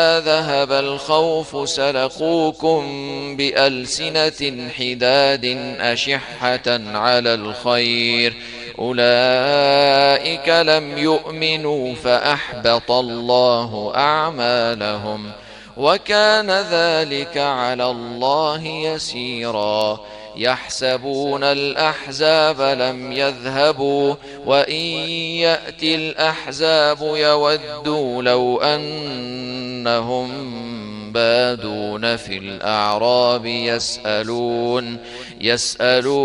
ذهب الخوف سلقوكم بألسنة حداد أشحة على الخير أولئك لم يؤمنوا فأحبط الله أعمالهم وكان ذلك على الله يسيرا يحسبون الأحزاب لم يذهبوا وإن يأتي الأحزاب يودوا لو أنهم بادون في الأعراب يسألون